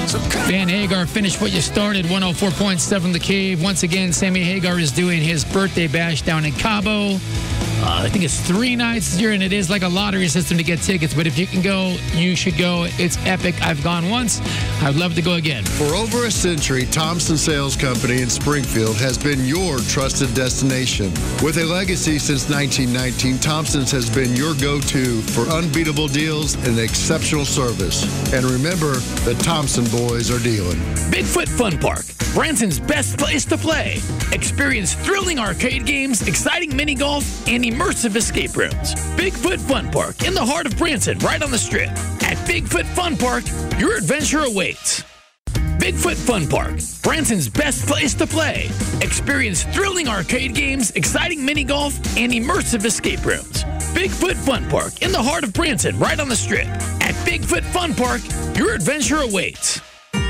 Van Hagar finished what you started, 104.7 The Cave. Once again, Sammy Hagar is doing his birthday bash down in Cabo. I think it's 3 nights this year, and it is like a lottery system to get tickets. But if you can go, you should go. It's epic. I've gone once. I'd love to go again. For over a century, Thompson Sales Company in Springfield has been your trusted destination. With a legacy since 1919, Thompson's has been your go-to for unbeatable deals and exceptional service. And remember, the Thompson boys are dealing. Bigfoot Fun Park, Branson's best place to play. Experience thrilling arcade games, exciting mini golf, and immersive escape rooms. Bigfoot Fun Park in the heart of Branson, right on the Strip. At Bigfoot Fun Park, your adventure awaits. Bigfoot Fun Park, Branson's best place to play. Experience thrilling arcade games, exciting mini golf, and immersive escape rooms. Bigfoot Fun Park in the heart of Branson, right on the Strip. At Bigfoot Fun Park, your adventure awaits.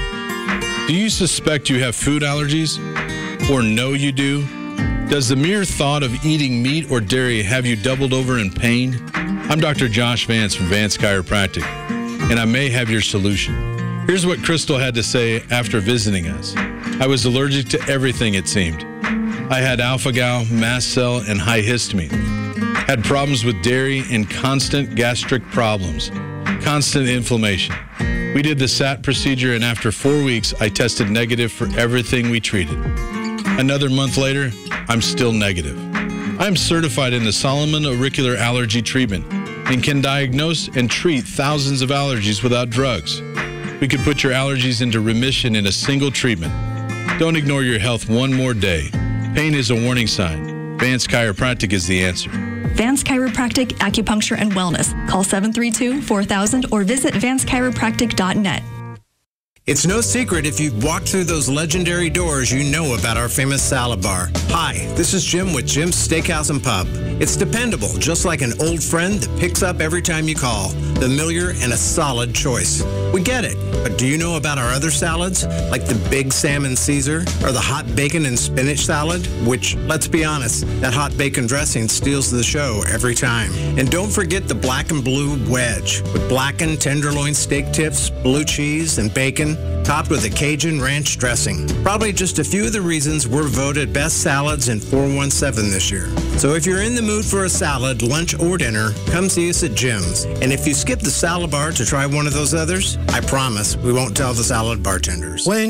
Do you suspect you have food allergies? Or know you do? Does the mere thought of eating meat or dairy have you doubled over in pain? I'm Dr. Josh Vance from Vance Chiropractic, and I may have your solution. Here's what Crystal had to say after visiting us. I was allergic to everything, it seemed. I had alpha-gal, mast cell, and high histamine. Had problems with dairy and constant gastric problems. Constant inflammation. We did the SAT procedure, and after 4 weeks, I tested negative for everything we treated. Another month later, I'm still negative. I'm certified in the Solomon Auricular Allergy Treatment and can diagnose and treat thousands of allergies without drugs. We could put your allergies into remission in a single treatment. Don't ignore your health one more day. Pain is a warning sign. Vance Chiropractic is the answer. Vance Chiropractic, Acupuncture, and Wellness. Call 732-4000 or visit vancechiropractic.net. It's no secret if you've walked through those legendary doors, you know about our famous salad bar. Hi, this is Jim with Jim's Steakhouse and Pub. It's dependable, just like an old friend that picks up every time you call. Familiar and a solid choice. We get it, but do you know about our other salads? Like the Big Salmon Caesar or the Hot Bacon and Spinach Salad? Which, let's be honest, that hot bacon dressing steals the show every time. And don't forget the Black and Blue Wedge with blackened tenderloin steak tips, blue cheese, and bacon, topped with a Cajun ranch dressing. Probably just a few of the reasons we're voted best salads in 417 this year. So if you're in the mood for a salad, lunch, or dinner, come see us at Jim's. And if you skip the salad bar to try one of those others, I promise we won't tell the salad bartenders.